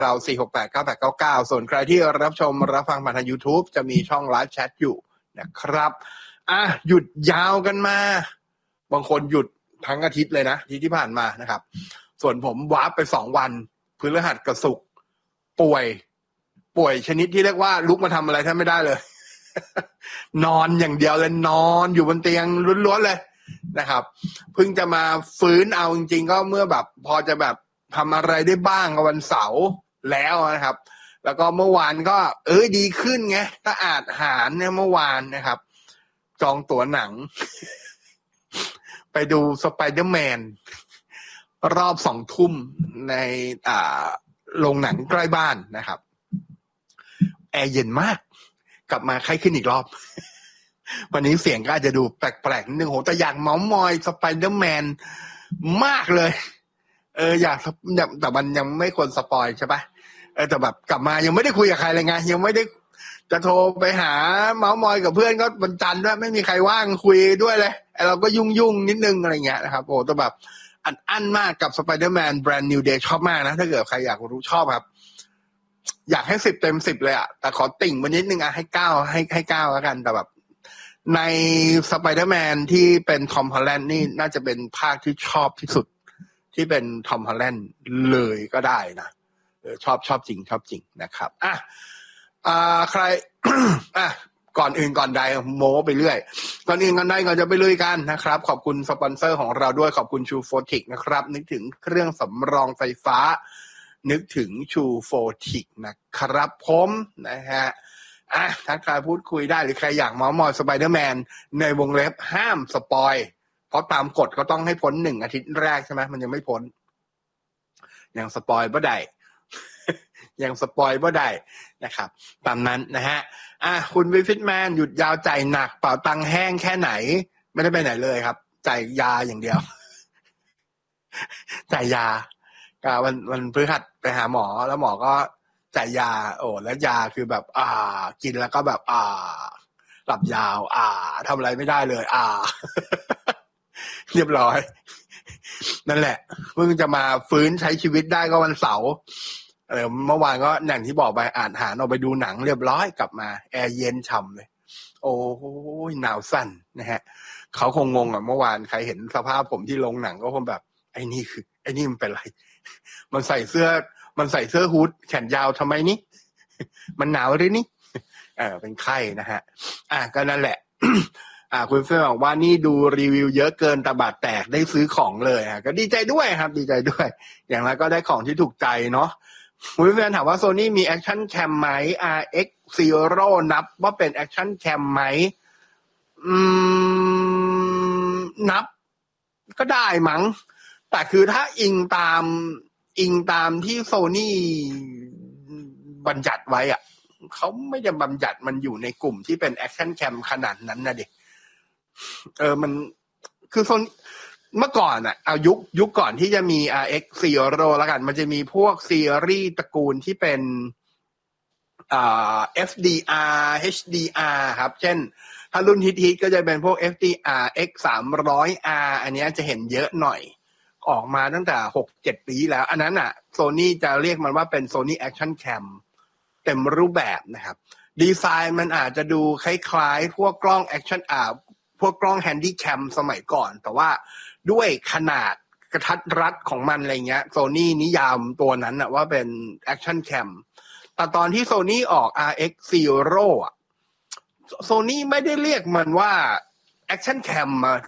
เรา4689899ส่วนใครที่รับชมรับฟังผ่านทาง YouTube จะมีช่องไลฟ์แชทอยู่นะครับหยุดยาวกันมาบางคนหยุดทั้งอาทิตย์เลยนะที่ผ่านมานะครับส่วนผมวาร์ปไป2วันพฤหัสกับศุกร์ป่วยชนิดที่เรียกว่าลุกมาทำอะไรแทบไม่ได้เลย นอนอย่างเดียวเลยนอนอยู่บนเตียงล้วนๆเลยนะครับเพิ่งจะมาฟื้นเอาจริงๆก็เมื่อแบบพอจะแบบทำอะไรได้บ้างวันเสาร์แล้วนะครับแล้วก็เมื่อวานก็ดีขึ้นไงถ้าอาจหารเนี่ยเมื่อวานนะครับจองตั๋วหนัง ไปดูสไปเดอร์แมนรอบ2 ทุ่มในโรงหนังใกล้บ้านนะครับแอร์เย็นมากกลับมาไข้ขึ้นอีกรอบ วันนี้เสียงก็อาจจะดูแปลกๆนิดนึงโหแต่อยากเม้ามอยสไปเดอร์แมนมากเลยอยากแต่มันยังไม่ควรสปอยใช่ปะแต่แบบกลับมายังไม่ได้คุยกับใครเลยไงยังไม่ได้จะโทรไปหาเม้ามอยกับเพื่อนก็วันจันทร์ด้วยไม่มีใครว่างคุยด้วยเลยเราก็ยุ่งนิดนึงอะไรเงี้ยนะครับโอ้แต่แบบอันมากกับ Spider-Man Brand New Day ชอบมากนะถ้าเกิดใครอยากรู้ชอบครับอยากให้10 เต็ม 10เลยแต่ขอติ่งมานิดนึงให้9ให้9แล้วกันแต่แบบใน Spider-Man ที่เป็นทอมฮอลแลนด์นี่น่าจะเป็นภาคที่ชอบที่สุดที่เป็นทอมฮอลแลนด์เลยก็ได้นะชอบจริงนะครับใคร ก่อนอื่นก่อนใดโม้ไปเรื่อยก่อนอื่นก่อนใดก่อนจะไปลุยกันนะครับขอบคุณสปอนเซอร์ของเราด้วยขอบคุณชูโฟติกนะครับนึกถึงเครื่องสำรองไฟฟ้านึกถึงชูโฟติกนะครับผมนะฮะถ้าใครพูดคุยได้หรือใครอยากเม้ามอยสไปเดอร์แมนในวงเล็บห้ามสปอยเพราะตามกฎเขาต้องให้พ้น1 อาทิตย์แรกใช่ไหมมันยังไม่พ้นยังสปอยบ่ได้ ยังสปอยบ่ได้นะครับตามนั้นนะฮะคุณวิฟิตแมนหยุดยาวจ่ายหนักเป่าตังแห้งแค่ไหนไม่ได้ไปไหนเลยครับจ่ายยาอย่างเดียว จ่ายยาวันพฤหัสไปหาหมอแล้วหมอก็จ่ายยาแล้วยาคือแบบกินแล้วก็แบบหลับยาวทำอะไรไม่ได้เลยเรียบร้อยนั่นแหละเพิ่งจะมาฟื้นใช้ชีวิตได้ก็วันเสาร์เมื่อวานก็อย่างที่บอกไปอ่านหารออกไปดูหนังเรียบร้อยกลับมาแอร์เย็นฉ่ำเลยโอ้ยหนาวสั่นนะฮะเขาคงงงเมื่อวานใครเห็นสภาพผมที่โรงหนังก็คงแบบไอ้นี่มันเป็นไรมันใส่เสื้อฮู้ดแขนยาวทำไมนี่ มันหนาวหรือนี่เป็นไข้นะฮะก็นั่นแหละ คุณเฟื่องบอกว่านี่ดูรีวิวเยอะเกินตาบาดแตกได้ซื้อของเลยก็ดีใจด้วยครับดีใจด้วยอย่างไรก็ได้ของที่ถูกใจเนาะคุณเฟื่องถามว่า Sony มี Action Cam ไหม RX Zero นับว่าเป็น Action Cam ไหมนับก็ได้มั้งแต่คือถ้าอิงตามที่ Sony บัญญัติไว้เขาไม่ได้บัญญัติมันอยู่ในกลุ่มที่เป็น Action Cam ขนาดนั้นนะดิมันคือเมื่อก่อนเอายุคก่อนที่จะมี RX Zero แล้วกันมันจะมีพวกซีรีส์ตระกูลที่เป็นFDR HDR ครับเช่นถ้ารุ่นฮิตก็จะเป็นพวก FDR X300R อันนี้จะเห็นเยอะหน่อยออกมาตั้งแต่ 6-7 ปีแล้วอันนั้นSony จะเรียกมันว่าเป็น Sony Action Cam เต็มรูปแบบนะครับดีไซน์มันอาจจะดูคล้ายๆพวกกล้อง Action พวกกล้อง Handy Cam สมัยก่อนแต่ว่าด้วยขนาดกระทัดรัดของมันอะไรเงี้ย Sony นิยามตัวนั้นว่าเป็น Action Cam แต่ตอนที่ Sony ออก RX Zero Sony ไม่ได้เรียกมันว่า Action Cam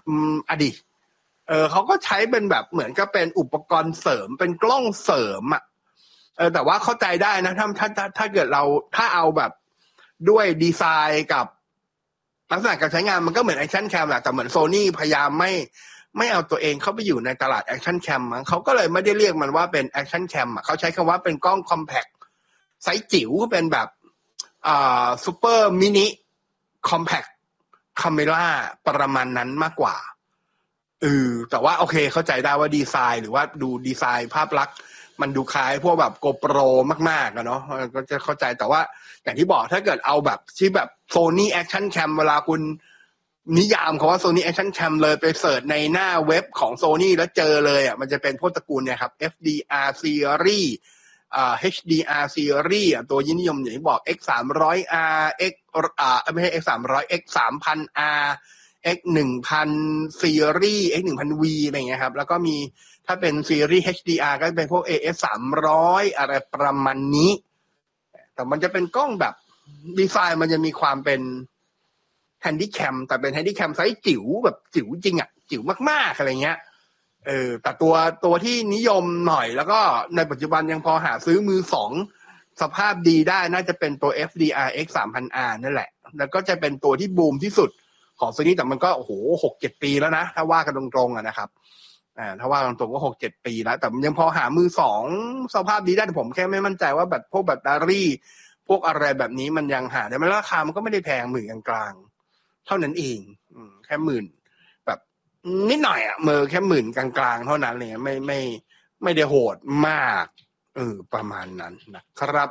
เขาก็ใช้เป็นแบบเหมือนกับเป็นอุปกรณ์เสริมเป็นกล้องเสริมแต่ว่าเข้าใจได้นะถ้าเกิดถ้าเอาแบบด้วยดีไซน์กับลักษณะการใช้งานมันก็เหมือน Action Cam แหละแต่เหมือน Sony พยายามไม่เอาตัวเองเข้าไปอยู่ในตลาด Action Cam เขาก็เลยไม่ได้เรียกมันว่าเป็น Action Cam เขาใช้คำว่าเป็นกล้อง Compact ไซส์จิ๋วเป็นแบบSuper Mini Compact Camera ประมาณนั้นมากกว่าแต่ว่าโอเคเข้าใจได้ว่าดีไซน์หรือว่าดูดีไซน์ภาพลักษณ์มันดูคล้ายพวกแบบ GoPro มากๆเนาะก็จะเข้าใจแต่ว่าอย่างที่บอกถ้าเกิดเอาแบบที่แบบ Sony Action Cam เวลาคุณนิยามเขาว่า Sony Action Cam เลยไปเสิร์ชในหน้าเว็บของ Sony แล้วเจอเลยมันจะเป็นพวกตระกูลเนี่ยครับ FDR Series HDR series ตัวยิ่งนิยมอย่างที่บอก X300R X ไม่ใช่ X300 X3000R X1000 series X1000V อะไรอย่างเงี้ยครับแล้วก็มีถ้าเป็นซีรีส์ HDR ก็เป็นพวก AS300 อะไรประมาณนี้แต่มันจะเป็นกล้องแบบดีไซน์มันจะมีความเป็นแฮนดี้แคมแต่เป็นแฮนดี้แคมไซส์จิ๋วแบบจิ๋วจริงอ่ะจิ๋วมากๆอะไรเงี้ยแต่ตัวที่นิยมหน่อยแล้วก็ในปัจจุบันยังพอหาซื้อมือสองสภาพดีได้น่าจะเป็นตัว FDR X3000R นั่นแหละแล้วก็จะเป็นตัวที่บูมที่สุดของSonyแต่มันก็โอ้โห 6-7 ปีแล้วนะถ้าว่ากันตรงๆนะครับถ้าว่ากันตรงก็ 6-7 ปีแล้วแต่มันยังพอหามือสองสภาพดีได้แต่ผมแค่ไม่มั่นใจว่าแบบพวกแบตเตอรี่พวกอะไรแบบนี้มันยังหาได้ไหมราคามันก็ไม่ได้แพงหมื่นกลางๆเท่านั้นเองแค่หมื่นแบบนิดหน่อยอ่ะมือแค่หมื่นกลางๆเท่านั้นเลยไม่ได้โหดมากประมาณนั้นนะครับ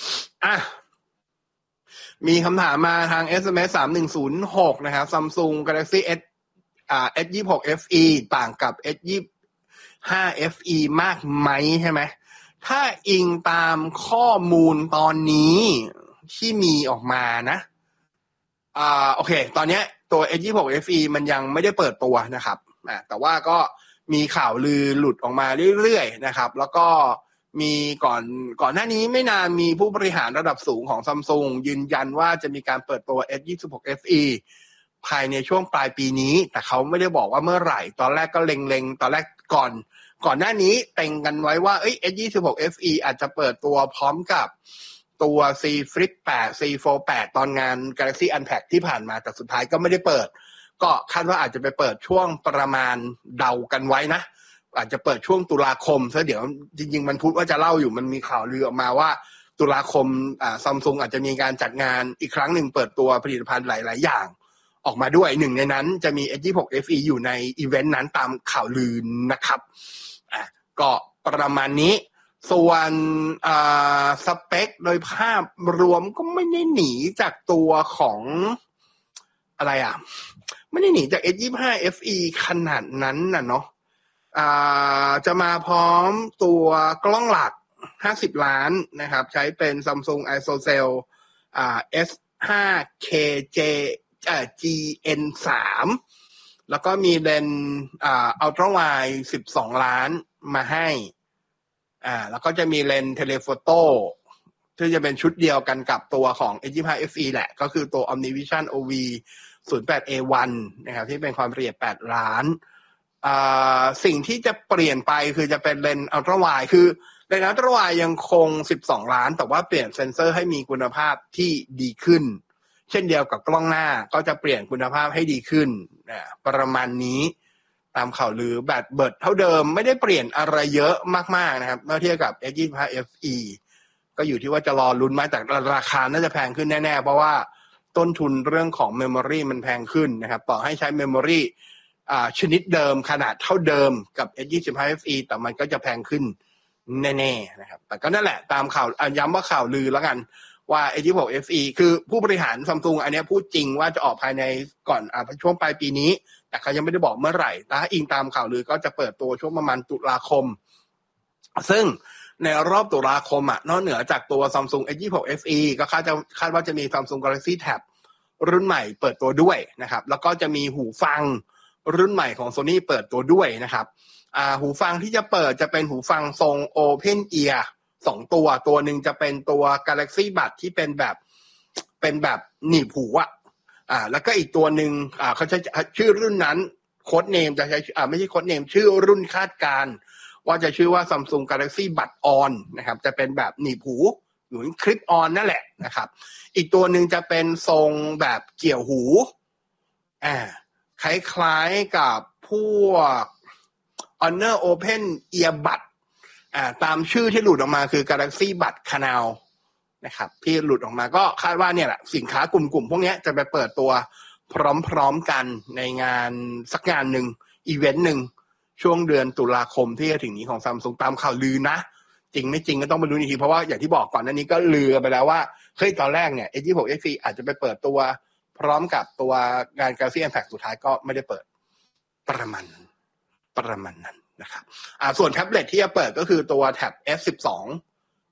มีคำถามมาทาง SMS 3106นะครับ Samsung Galaxy S26 FE ต่างกับ S25 FE มากไหมใช่ไหมถ้าอิงตามข้อมูลตอนนี้ที่มีออกมานะโอเคตอนนี้ตัว S26 FE มันยังไม่ได้เปิดตัวนะครับแต่ว่าก็มีข่าวลือหลุดออกมาเรื่อยๆนะครับแล้วก็มีก่อนหน้านี้ไม่นานมีผู้บริหารระดับสูงของ Samsung ยืนยันว่าจะมีการเปิดตัว S26 FE ภายในช่วงปลายปีนี้แต่เขาไม่ได้บอกว่าเมื่อไหร่ตอนแรกก็เล็งๆตอนแรกก่อนหน้านี้เต็งกันไว้ว่าS26 FE อาจจะเปิดตัวพร้อมกับตัว C Flip 8 C Fold 8ตอนงาน Galaxy Unpacked ที่ผ่านมาแต่สุดท้ายก็ไม่ได้เปิดก็คาดว่าอาจจะไปเปิดช่วงประมาณเดากันไว้นะอาจจะเปิดช่วงตุลาคมซะเดี๋ยวจริงๆมันพูดว่าจะเล่าอยู่มันมีข่าวลือออกมาว่าตุลาคมSamsung อาจจะมีการจัดงานอีกครั้งหนึ่งเปิดตัวผลิตภัณฑ์หลายๆอย่างออกมาด้วยหนึ่งในนั้นจะมี S26 FE อยู่ในอีเวนต์นั้นตามข่าวลือนะครับก็ประมาณนี้ส่วนสเปคโดยภาพรวมก็ไม่ได้หนีจากตัวของอะไรไม่ได้หนีจาก S25 FE ขนาดนั้นน่ะเนาะจะมาพร้อมตัวกล้องหลัก50ล้านนะครับใช้เป็น Samsung ISOCELL S5KJ GN3 แล้วก็มีเลนส์Ultra Wide 12ล้านมาให้แล้วก็จะมีเลนส์เทเลโฟโต้ที่จะเป็นชุดเดียวกันกับตัวของ S25 FE แหละก็คือตัว OmniVision OV 08A1 นะครับที่เป็นความละเอียด8ล้านสิ่งที่จะเปลี่ยนไปคือจะเป็นเลนส์ Ultra Wide คือเลนส์ Ultra Wide ยังคง12ล้านแต่ว่าเปลี่ยนเซ็นเซอร์ให้มีคุณภาพที่ดีขึ้นเช่นเดียวกับกล้องหน้าก็จะเปลี่ยนคุณภาพให้ดีขึ้นประมาณนี้ตามข่าวลือแบตเบิร์ดเท่าเดิมไม่ได้เปลี่ยนอะไรเยอะมากๆนะครับเมื่อเทียบกับ S25 FE ก็อยู่ที่ว่าจะรอลุ้นไหมแต่ราคาน่าจะแพงขึ้นแน่ๆเพราะว่าต้นทุนเรื่องของเมมโมรีมันแพงขึ้นนะครับต่อให้ใช้เมมโมรีชนิดเดิมขนาดเท่าเดิมกับ S25 FE แต่มันก็จะแพงขึ้นแน่ๆนะครับแต่ก็นั่นแหละตามข่าวย้ำว่าข่าวลือแล้วกันว่า S26 FE คือผู้บริหาร Samsung อันนี้พูดจริงว่าจะออกภายในก่อนช่วงปลายปีนี้แต่เขายังไม่ได้บอกเมื่อไหร่ถ้าอิงตามข่าวลือก็จะเปิดตัวช่วงประมาณตุลาคมซึ่งในรอบตุลาคมนอกเหนือจากตัว Samsung S26 FE ก็คาดว่าจะมี Samsung Galaxy Tab รุ่นใหม่เปิดตัวด้วยนะครับแล้วก็จะมีหูฟังรุ่นใหม่ของ Sony เปิดตัวด้วยนะครับหูฟังที่จะเปิดจะเป็นหูฟังทรง Open Ear 2ตัวหนึ่งจะเป็นตัว Galaxy Buds ที่เป็นแบบหนีบหูแล้วก็อีกตัวหนึ่งเขาจะชื่อรุ่นนั้นโค้ดเนมจะใช้ไม่ใช่โค้ดเนมชื่อรุ่นคาดการว่าจะชื่อว่า Samsung Galaxy Buds On นะครับจะเป็นแบบหนีบหูหรือคลิปออนนั่นแหละนะครับอีกตัวหนึ่งจะเป็นทรงแบบเกี่ยวหูคล้ายๆกับพวก Honor Open Earbud ตามชื่อที่หลุดออกมาคือ Galaxy Buds Canal นะครับที่หลุดออกมาก็คาดว่าเนี่ยแหละสินค้ากลุ่มพวกนี้จะไปเปิดตัวพร้อมๆกันในงานสักงานหนึ่งอีเวนต์หนึ่งช่วงเดือนตุลาคมที่จะถึงนี้ของ Samsung ตามข่าวลือนะจริงไม่จริงก็ต้องมาดูอีกทีเพราะว่าอย่างที่บอกก่อนหน้านี้ก็ลือไปแล้วว่าเฮ้ยตอนแรกเนี่ย S26 FE อาจจะไปเปิดตัวพร้อมกับตัวงาน Galaxy Unpacked สุดท้ายก็ไม่ได้เปิดประมาณนั้นนะครับส่วนแท็บเล็ตที่จะเปิดก็คือตัว Tab S12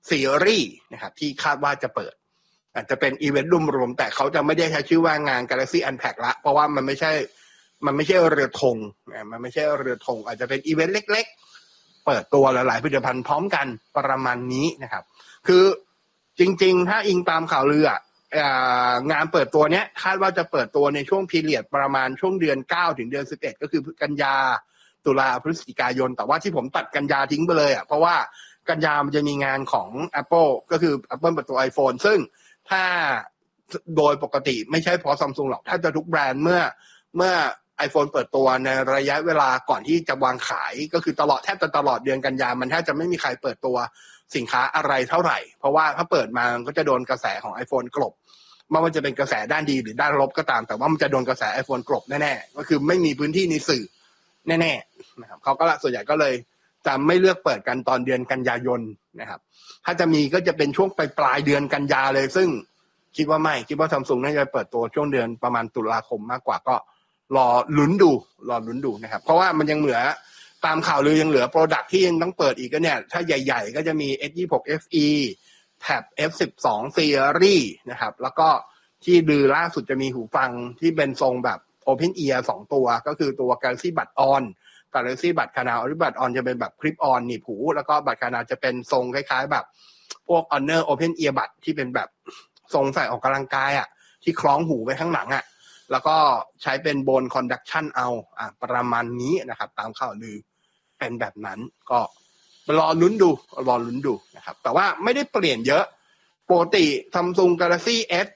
ซีรีส์นะครับที่คาดว่าจะเปิดอาจจะเป็นอีเวนต์รวมๆแต่เขาจะไม่ได้ใช้ชื่อว่างาน Galaxy Unpack ละเพราะว่ามันไม่ใช่เรือธงมันไม่ใช่เรือธงอาจจะเป็นอีเวนต์เล็กๆเปิดตัวหลายๆผลิตภัณฑ์พร้อมกันประมาณนี้นะครับคือจริงๆถ้าอิงตามข่าวลืองานเปิดตัวเนี้ยคาดว่าจะเปิดตัวในช่วงพีเรียดประมาณช่วงเดือน9ถึงเดือน11ก็คือกันยาตุลาพฤศจิกายนแต่ว่าที่ผมตัดกันยาทิ้งไปเลยเพราะว่ากันยามันจะมีงานของ Apple ก็คือ Apple เปิดตัว iPhone ซึ่งถ้าโดยปกติไม่ใช่เพราะ Samsung หรอกถ้าจะทุกแบรนด์เมื่อ iPhone เปิดตัวในระยะเวลาก่อนที่จะวางขายก็คือแทบจะตลอดเดือนกันยามันแทบจะไม่มีใครเปิดตัวสินค้าอะไรเท่าไหร่เพราะว่าถ้าเปิดมาก็จะโดนกระแสของ iPhone กลบไม่ว่าจะเป็นกระแสด้านดีหรือด้านลบก็ตามแต่ว่ามันจะโดนกระแส iPhone กลบแน่ๆก็คือไม่มีพื้นที่ในสื่อแน่ๆนะครับเขาก็ส่วนใหญ่ก็เลยจะไม่เลือกเปิดกันตอนเดือนกันยายนนะครับถ้าจะมีก็จะเป็นช่วงปลายเดือนกันยาเลยซึ่งคิดว่า Samsung น่าจะเปิดตัวช่วงเดือนประมาณตุลาคมมากกว่าก็รอลุ้นดูนะครับเพราะว่ามันยังเหลือตามข่าวลือยังเหลือโปรดักที่ยังต้องเปิดอีกก็เนี่ยถ้าใหญ่ๆก็จะมี S26 FE แท็บ F12 Series นะครับแล้วก็ที่ลือล่าสุดจะมีหูฟังที่เป็นทรงแบบ Open Ear 2ตัวก็คือตัว Galaxy Buds On Galaxy Buds Canal Buds On จะเป็นแบบ Clip On หนีบหูแล้วก็ Buds Canal จะเป็นทรงคล้ายๆแบบพวก Honor Open Ear Buds ที่เป็นแบบทรงใส่ออกกำลังกายที่คล้องหูไว้ข้างหลังแล้วก็ใช้เป็นโบนคอนดักชันประมาณนี้นะครับตามข่าวลือเป็นแบบนั้นก็รอลุ้นดูนะครับแต่ว่าไม่ได้เปลี่ยนเยอะปกติ Samsung Galaxy S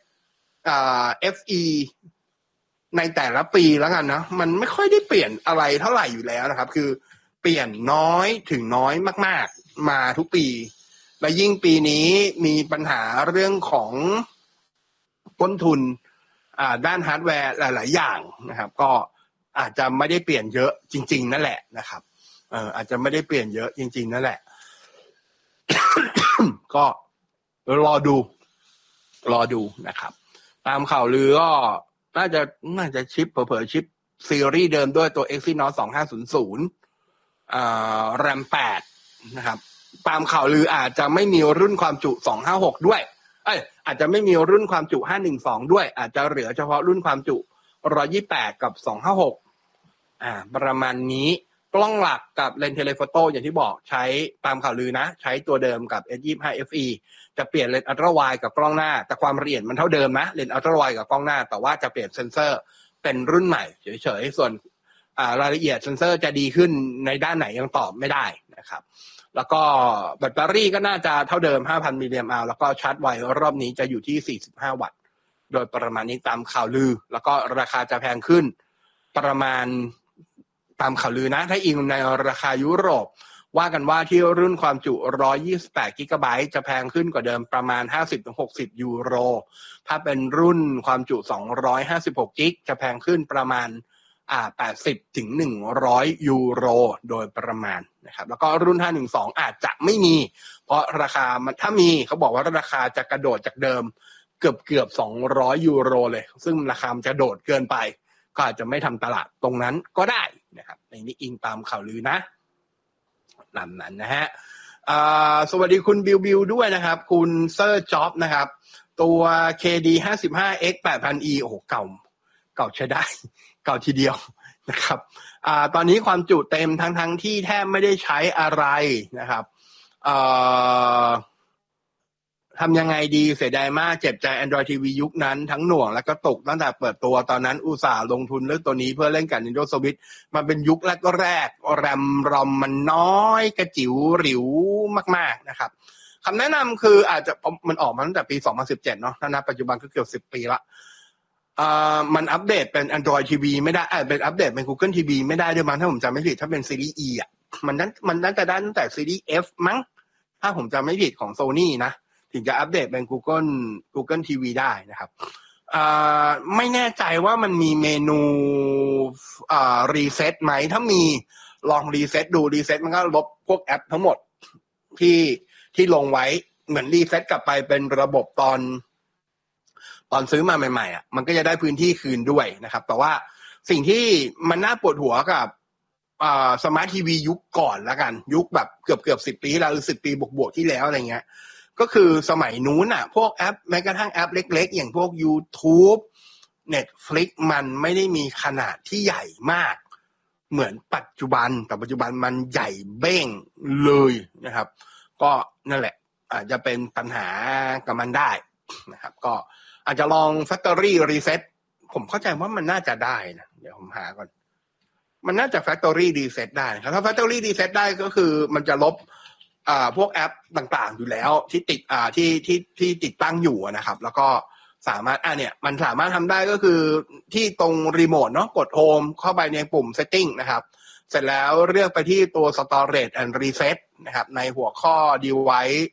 FE ในแต่ละปีแล้วกันนะมันไม่ค่อยได้เปลี่ยนอะไรเท่าไหร่อยู่แล้วนะครับคือเปลี่ยนน้อยถึงน้อยมากๆมาทุกปีและยิ่งปีนี้มีปัญหาเรื่องของต้นทุนด้านฮาร์ดแวร์หลายๆอย่างนะครับก็อาจจะไม่ได้เปลี่ยนเยอะจริงๆนั่นแหละนะครับอาจจะไม่ได้เปลี่ยนเยอะจริงๆนั่นแหละ ก็รอดูนะครับตามข่าวลือก็น่าจะชิปเผลอๆชิปซีรีส์เดิมด้วยตัว Exynos 2500RAM 8นะครับตามข่าวลืออาจจะไม่มีรุ่นความจุ256ด้วยอาจจะไม่มีรุ่นความจุ512ด้วยอาจจะเหลือเฉพาะรุ่นความจุ128กับ256ประมาณนี้กล้องหลักกับเลนส์เทเลโฟโต้อย่างที่บอกใช้ตามข่าวลือนะใช้ตัวเดิมกับ S25 FE จะเปลี่ยนเลนส์อัลตร้าไวด์กับกล้องหน้าแต่ความละเอียดมันเท่าเดิมนะเลนส์อัลตร้าไวด์กับกล้องหน้าแต่ว่าจะเปลี่ยนเซ็นเซอร์เป็นรุ่นใหม่เฉยๆส่วนรายละเอียดเซ็นเซอร์จะดีขึ้นในด้านไหนยังตอบไม่ได้นะครับแล้วก็แบตเตอรี่ก็น่าจะเท่าเดิม 5,000 มิลลิแอมป์แล้วก็ชาร์จไวรอบนี้จะอยู่ที่45วัตต์โดยประมาณนี้ตามข่าวลือแล้วก็ราคาจะแพงขึ้นประมาณตามข่าวลือนะถ้าอิงในราคายุโรปว่ากันว่าที่รุ่นความจุ128กิกะไบต์จะแพงขึ้นกว่าเดิมประมาณ 50-60 ยูโรถ้าเป็นรุ่นความจุ256กิกจะแพงขึ้นประมาณ80ถึง100ยูโรโดยประมาณนะครับแล้วก็รุ่น512อาจจะไม่มีเพราะราคามันถ้ามีเขาบอกว่าราคาจะกระโดดจากเดิมเกือบ200ยูโรเลยซึ่งราคามันจะโดดเกินไปก็อาจจะไม่ทำตลาดตรงนั้นก็ได้นะครับในนี้อิงตามข่าวลือนะนั้นนะฮะสวัสดีคุณบิวด้วยนะครับคุณเซอร์จ็อบนะครับตัว KD 55X 8000E โอ้โหเก่าใช้ได้เก่าทีเดียวนะครับตอนนี้ความจุเต็มทั้งที่แทบไม่ได้ใช้อะไรนะครับทำยังไงดีเสียดายมากเจ็บใจ Android TV ยุคนั้นทั้งหน่วงและก็ตกตั้งแต่เปิดตัวตอนนั้นอุตส่าห์ลงทุนเลือกตัวนี้เพื่อเล่นกับ Nintendo Switch มันเป็นยุคแรกแรมรอมมันน้อยกระจิ๋วหริวมากๆนะครับคำแนะนำคืออาจจะมันออกมาตั้งแต่ปี2017เนาะถ้านับปัจจุบันก็เกือบ10 ปีละมันอัปเดตเป็น Android TV ไม่ได้เป็นอัปเดตเป็น Google TV ไม่ได้ด้วยมั้งถ้าผมจำไม่ผิดถ้าเป็นซีรีส์ E มันน่าจะได้ตั้งแต่ซีรีส์ F มั้งถ้าผมจำไม่ผิดของ Sony นะถึงจะอัปเดตเป็น Google TV ได้นะครับไม่แน่ใจว่ามันมีเมนูรีเซ็ตไหมถ้ามีลองรีเซ็ตดูรีเซ็ตมันก็ลบพวกแอปทั้งหมดที่ลงไว้เหมือนรีเซ็ตกลับไปเป็นระบบตอนซื้อมาใหม่ๆมันก็จะได้พื้นที่คืนด้วยนะครับแต่ว่าสิ่งที่มันน่าปวดหัวกับสมาร์ททีวียุคก่อนละกันยุคแบบเกือบ10 ปีแล้วหรือ10 ปีบวกๆที่แล้วอะไรเงี้ยก็คือสมัยนู้นอ่ะพวกแอปแม้กระทั่งแอปเล็กๆอย่างพวก YouTube Netflix มันไม่ได้มีขนาดที่ใหญ่มากเหมือนปัจจุบันแต่ปัจจุบันมันใหญ่เบ้งเลยนะครับก็นั่นแหละอาจจะเป็นปัญหากับมันได้นะครับก็อาจจะลอง Factory Reset ผมเข้าใจว่ามันน่าจะได้นะเดี๋ยวผมหาก่อนมันน่าจะ Factory Reset ได้นะครับถ้า Factory Reset ได้ก็คือมันจะลบพวกแอปต่างๆอยู่แล้วที่ติดที่ติดตั้งอยู่นะครับแล้วก็สามารถเนี่ยมันสามารถทำได้ก็คือที่ตรงรีโมทเนาะกดโฮมเข้าไปในปุ่ม Setting นะครับเสร็จแล้วเลือกไปที่ตัว Storage and Reset นะครับในหัวข้อ Device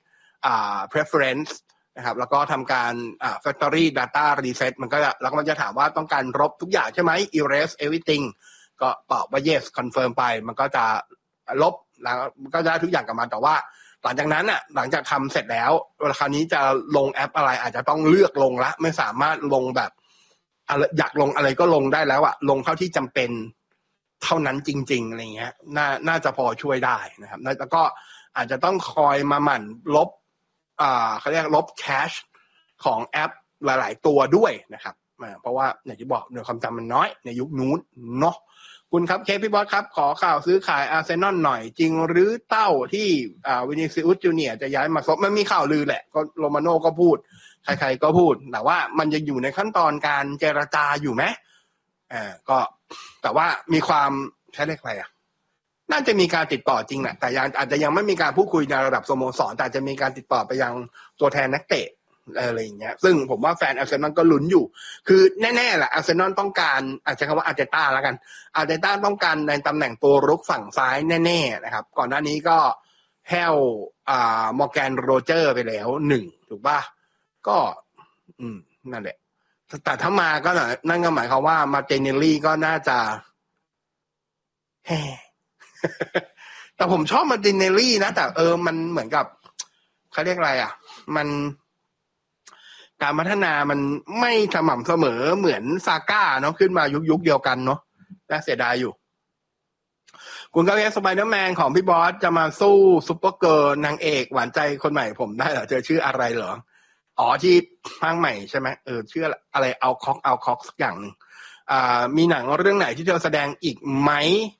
Preference นะครับแล้วก็ทำการFactory Data Reset มันก็แล้วก็มันจะถามว่าต้องการลบทุกอย่างใช่ไหม Erase everything ก็ตอบว่า yes confirm ไปมันก็จะลบแล้วก็จะทุกอย่างกลับมาแต่ว่าหลังจากนั้นอ่ะหลังจากทำเสร็จแล้วคราวนี้จะลงแอปอะไรอาจจะต้องเลือกลงละไม่สามารถลงแบบอยากลงอะไรก็ลงได้แล้วอ่ะลงเท่าที่จำเป็นเท่านั้นจริงๆอะไรเงี้ยน่าจะพอช่วยได้นะครับแล้วก็อาจจะต้องคอยมาหมั่นลบเขาเรียกลบแคชของแอปหลายๆตัวด้วยนะครับเพราะว่าอย่างที่บอกหน่วยความจำมันน้อยในยุคนู้นเนาะคุณครับเคพี่บอสครับขอข่าวซื้อขายอาร์เซนอลหน่อยจริงหรือเต้าที่วินิซิอุสจูเนียร์จะย้ายมาซบมันมีข่าวลือแหละก็โรมาโน่ก็พูดใครๆก็พูดแต่ว่ามันยังอยู่ในขั้นตอนการเจรจาอยู่ไหมก็แต่ว่ามีความใช้เรียกอะไรน่าจะมีการติดต่อจริงแหละแต่อาจจะยังไม่มีการพูดคุยในระดับสโมสรแต่จะมีการติดต่อไปยังตัวแทนนักเตะอะไรอย่างเงี้ยซึ่งผมว่าแฟนอาร์เซนอลก็ลุ้นอยู่คือแน่ๆแหละอาร์เซนอลต้องการอาจจะคำว่าอาร์เตต้าแล้วกันอาร์เตต้าต้องการในตำแหน่งตัวรุกฝั่งซ้ายแน่ๆนะครับก่อนหน้านี้ก็แฮลมอร์แกนโรเจอร์ไปแล้ว1ถูกป่ะก็นั่นแหละแต่ถ้ามาก็นั่นก็หมายความว่ามาเตเนลลี่ก็น่าจะแฮ่แต่ผมชอบมาตินเนลลี่นะแต่มันเหมือนกับเขาเรียกอะไรมันการพัฒนามันไม่สม่ำเสมอเหมือนซาก้าเนาะขึ้นมายุคเดียวกันเนาะน่าเสียดายอยู่คุณก็เรียกสไปเดอร์แมนของพี่บอสจะมาสู้ซุปเปอร์เกิร์ลนางเอกหวานใจคนใหม่ผมได้เหรอเจอชื่ออะไรเหรอที่ภาคใหม่ใช่ไหมชื่ออะไรเอาคอกสักอย่างนึงมีหนังเรื่องไหนที่เธอแสดงอีกไหม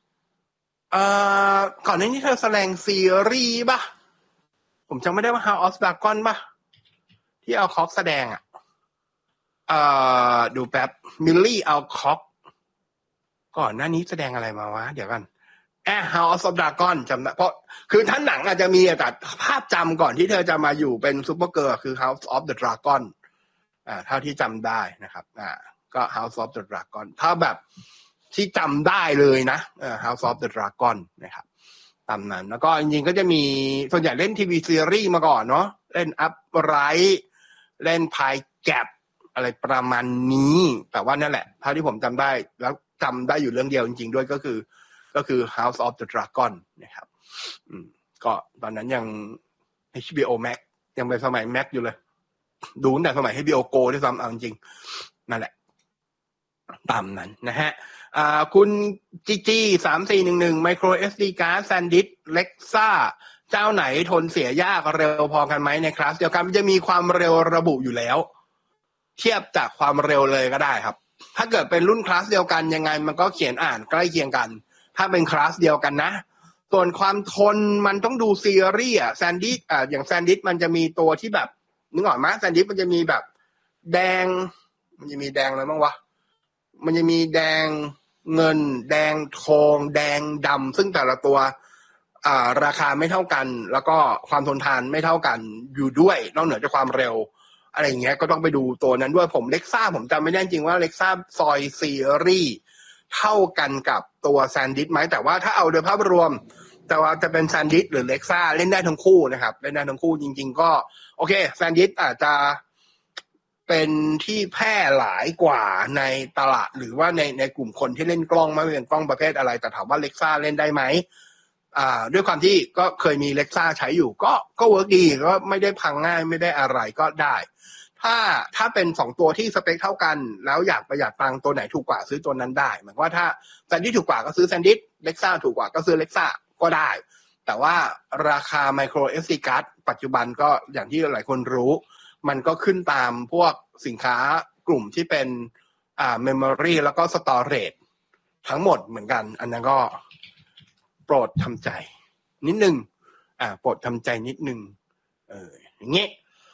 ก่อนหน้านี้เธอแสดงซีรีส์ป่ะผมจำไม่ได้ว่า House of Dragon ป่ะที่เอาคอกแสดงดูแป๊บมิลลี่เอาคอกก่อนหน้านี้แสดงอะไรมาวะเดี๋ยวกันHouse of Dragon จำได้เพราะคือท่านหนังอาจจะมีแต่ภาพจำก่อนที่เธอจะมาอยู่เป็นซูเปอร์เกิร์ลคือ House of the Dragon เท่าที่จำได้นะครับก็ House of the Dragon ถ้าแบบที่จำได้เลยนะHouse of the Dragon นะครับตามนั้นแล้วก็จริงๆก็จะมีส่วนใหญ่เล่นทีวีซีรีส์มาก่อนเนาะเล่น Upright เล่น Pie Gap อะไรประมาณนี้แต่ว่านั่นแหละเท่าที่ผมจำได้แล้วจำได้อยู่เรื่องเดียวจริงๆด้วยก็คือ House of the Dragon นะครับก็ตอนนั้นยัง HBO Max ยังเป็นสมัย Max อยู่เลยดูตั้งแต่สมัย HBO Go ด้วยซ้ำเอาจริงๆนั่นแหละตามนั้นนะฮะคุณจี3411 Micro SD Card SanDisk Lexa เจ้าไหนทนเสียยากเร็วพอกันไหมในคลาสเดียวกันมันจะมีความเร็วระบุอยู่แล้วเทียบจากความเร็วเลยก็ได้ครับถ้าเกิดเป็นรุ่นคลาสเดียวกันยังไงมันก็เขียนอ่านใกล้เคียงกันถ้าเป็นคลาสเดียวกันนะส่วนความทนมันต้องดูซีรีส์SanDiskอย่าง SanDisk มันจะมีตัวที่แบบนึกออกไหม SanDisk มันจะมีแบบแดงมันจะมีแดงอะไรบ้างวะมันจะมีแดงเงินแดงทองแดงดำซึ่งแต่ละตัวราคาไม่เท่ากันแล้วก็ความทนทานไม่เท่ากันอยู่ด้วยนอกเหนือจากความเร็วอะไรอย่างเงี้ยก็ต้องไปดูตัวนั้นด้วยผมเล็กซ่าผมจำไม่ได้จริงว่าเล็กซ่าซอยซีรีส์เท่ากันกับตัวSanDiskไหมแต่ว่าถ้าเอาโดยภาพรวมแต่ว่าจะเป็นSanDiskหรือเล็กซ่าเล่นได้ทั้งคู่นะครับเล่นได้ทั้งคู่จริงๆก็โอเคSanDiskอาจจะเป็นที่แพร่หลายกว่าในตลาดหรือว่าในกลุ่มคนที่เล่นกล้องไม่ว่าเป็นกล้องประเภทอะไรแต่ถามว่าเล็กซ่าเล่นได้ไหมด้วยความที่ก็เคยมีเล็กซ่าใช้อยู่ก็เวิร์กดีก็ไม่ได้พังง่ายไม่ได้อะไรก็ได้ถ้าเป็น2ตัวที่สเปคเท่ากันแล้วอยากประหยัดตังค์ตัวไหนถูกกว่าซื้อตัวนั้นได้หมายว่าถ้าSanDiskถูกกว่าก็ซื้อSanDiskเล็กซ่าถูกกว่าก็ซื้อเล็กซ่าก็ได้แต่ว่าราคา micro SD card ปัจจุบันก็อย่างที่หลายคนรู้มันก็ขึ้นตามพวกสินค้ากลุ่มที่เป็นmemory แล้วก็ storage ทั้งหมดเหมือนกันอันนั้นก็โปรดทำใจนิดนึงโปรดทำใจนิดนึงอย่างงี้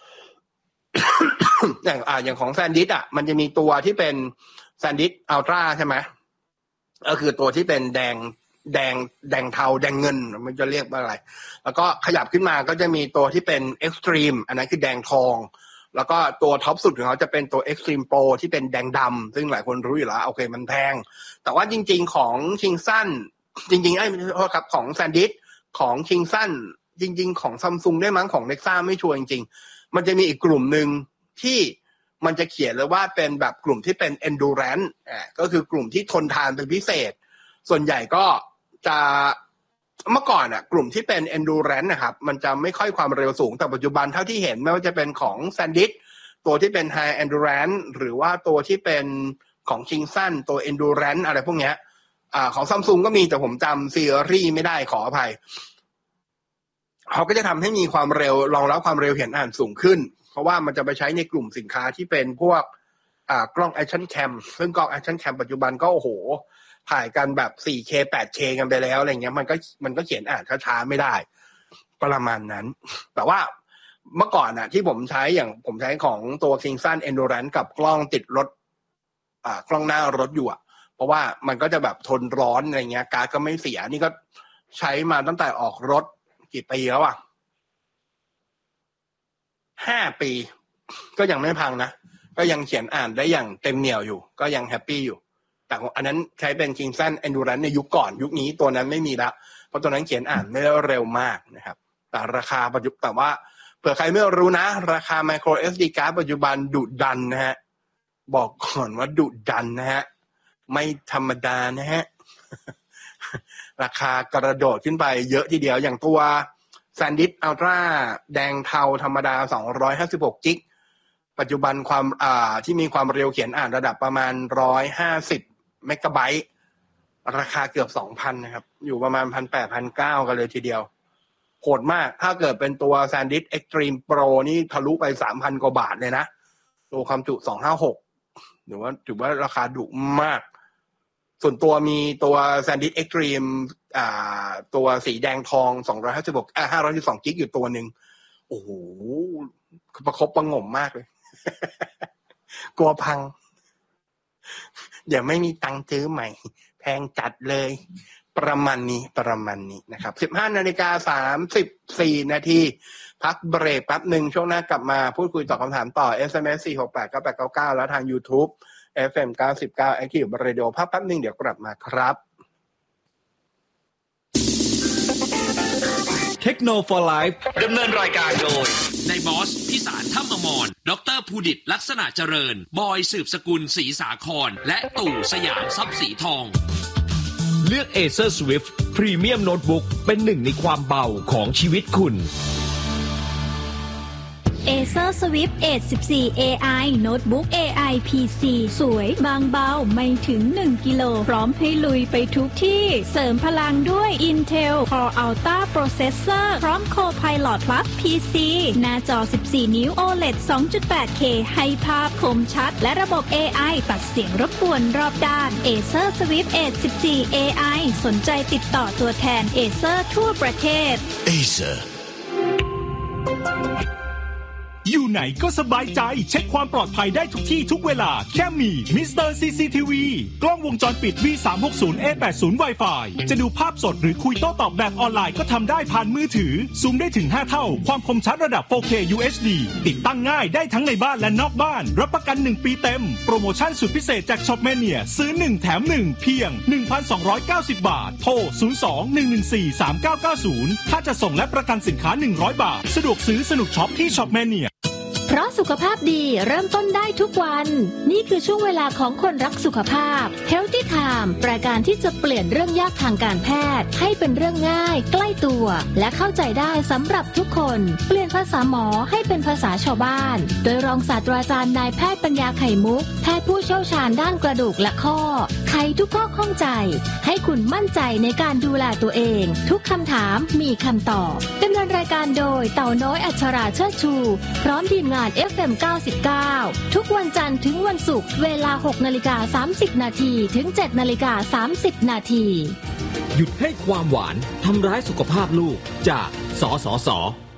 อย่างของ SanDisk มันจะมีตัวที่เป็น SanDisk Ultra ใช่ไหมก็คือตัวที่เป็นแดงเทาแดงเงินมันจะเรียกว่าอะไรแล้วก็ขยับขึ้นมาก็จะมีตัวที่เป็น Extreme อันนั้นคือแดงทองแล้วก็ตัวท็อปสุดของเขาจะเป็นตัว Extreme Pro ที่เป็นแดงดำซึ่งหลายคนรู้อยู่แล้วโอเคมันแพงแต่ว่าจริงๆของชิงซันจริงๆไม่ใช่ครับของ SanDisk ของชิงซันจริงๆของ Samsung ได้มั้งของ Nexa ไม่ชัวร์จริงๆมันจะมีอีกกลุ่มนึงที่มันจะเขียนเลยว่าเป็นแบบกลุ่มที่เป็น endurance ก็คือกลุ่มที่ทนทานเป็นพิเศษส่วนใหญ่ก็จะเมื่อก่อนกลุ่มที่เป็น endurance นะครับมันจะไม่ค่อยความเร็วสูงแต่ปัจจุบันเท่าที่เห็นไม่ว่าจะเป็นของ SanDisk ตัวที่เป็น high endurance หรือว่าตัวที่เป็นของ Kingsun ตัว endurance อะไรพวกเนี้ยของ Samsung ก็มีแต่ผมจำซีรีส์ไม่ได้ขออภัยเขาก็จะทำให้มีความเร็วรองรับความเร็วเขียนอ่านสูงขึ้นเพราะว่ามันจะไปใช้ในกลุ่มสินค้าที่เป็นพวกกล้อง Action Cam ซึ่งกล้อง Action Cam ปัจจุบันก็โอ้โหถ่ายกันแบบ 4K 8K กันไปแล้วอะไรเงี้ยมันก็เขียนอ่านช้าๆไม่ได้ประมาณนั้นแต่ว่าเมื่อก่อนที่ผมใช้อย่างผมใช้ของตัว Kingsun Endurance กับกล้องติดรถกล้องหน้ารถอยู่เพราะว่ามันก็จะแบบทนร้อนอะไรเงี้ยการ์ดก็ไม่เสียนี่ก็ใช้มาตั้งแต่ออกรถกี่ปีแล้ว5 ปีก็ยังไม่พังนะก็ยังเขียนอ่านได้อย่างเต็มเหนี่ยวอยู่ก็ยังแฮปปี้อยู่แต่อันนั้นใช้เป็น Kingsun Endurance ในยุคก่อนยุคนี้ตัวนั้นไม่มีละเพราะตัวนั้นเขียนอ่านไม่เร็วมากนะครับแต่ราคาปัจจุบันแต่ว่าเผื่อใครไม่รู้นะราคา micro SD card ปัจจุบันดุดันนะฮะบอกก่อนว่าดุดันนะฮะไม่ธรรมดานะฮะ ราคากระโดดขึ้นไปเยอะทีเดียวอย่างตัว SanDisk Ultra แดงเทาธรรมดา256 จิกปัจจุบันความที่มีความเร็วเขียนอ่านระดับประมาณ150 เมกะไบต์ราคาเกือบ 2,000 นะครับอยู่ประมาณ 1,800 1,900 กันเลยทีเดียวโหดมากถ้าเกิดเป็นตัว SanDisk Extreme Pro นี่ทะลุไป 3,000 กว่าบาทเลยนะตัวความจุ256ถือว่าราคาดุมากส่วนตัวมีตัว SanDisk Extreme ตัวสีแดงทอง512 กิกอยู่ตัวหนึ่งโอ้โหประคบประงมมากเลย กลัวพังเดี๋ยวไม่มีตังค์ซื้อใหม่แพงจัดเลยประมาณนี้นะครับ 15:34 นาทีพักเบรกแป๊บนึงช่วงหน้ากลับมาพูดคุยตอบคำถามต่อ SMS 4689899แล้วทาง YouTube FM 99 Active Radio พักแป๊บนึงเดี๋ยวกลับมาครับเทคโนโลยีไลฟ์ดำเนินรายการโดยนายบอสพิสารถ้ำอมรดร.ภูดิตลักษณะเจริญบอยสืบสกุลศรีสาครและตู่สยามทรัพย์สีทองเลือก Acer Swift Premium Notebook เป็นหนึ่งในความเบาของชีวิตคุณ Acer Swift Edge 14 AI Notebook AI PC สวยบางเบาไม่ถึง1กิโลพร้อมให้ลุยไปทุกที่เสริมพลังด้วย Intel Core Ultra Processor พร้อม Copilot Plus PC หน้าจอ14นิ้ว OLED 2.8K ให้ภาพคมชัดและระบบ AI ตัดเสียงรบกวนรอบด้าน Acer Swift Edge 14 AI สนใจติดต่อตัวแทน Acer ทั่วประเทศ Acer อยู่ไหนก็สบายใจเช็คความปลอดภัยได้ทุกที่ทุกเวลาแค่มีมิสเตอร์ CCTV กล้องวงจรปิด V360A80 Wi-Fi จะดูภาพสดหรือคุยโต้ตอบแบบออนไลน์ก็ทำได้ผ่านมือถือซูมได้ถึง5เท่าความคมชัดระดับ 4K UHD ติดตั้งง่ายได้ทั้งในบ้านและนอกบ้านรับประกัน1ปีเต็มโปรโมชั่นสุดพิเศษจาก Shopmania ซื้อ1แถม1เพียง 1,290 บาทโทร 02-114-3990 ถ้าจะส่งและประกันสินค้า100 บาทสะดวกซื้อสนุกช็อปที่ Shopmania เพราะสุขภาพดีเริ่มต้นได้ทุกวันนี่คือช่วงเวลาของคนรักสุขภาพ Healthy Time รายการที่จะเปลี่ยนเรื่องยากทางการแพทย์ให้เป็นเรื่องง่ายใกล้ตัวและเข้าใจได้สำหรับทุกคนเปลี่ยนภาษาหมอให้เป็นภาษาชาวบ้านโดยรองศาสตราจารย์นายแพทย์ปัญญาไข่มุกแพทย์ผู้เชี่ยวชาญด้านกระดูกและข้อคไขทุกข้อข้องใจให้คุณมั่นใจในการดูแลตัวเองทุกคำถามมีคำตอบดำเนินรายการโดยเต่าน้อยอัชราเชิดชูพร้อมทีมงาน FM 99ทุกวันจันทร์ถึงวันศุกร์เวลา 6:30 นาทีถึง 7:30 นาทีหยุดให้ความหวานทำร้ายสุขภาพลูกจากสสส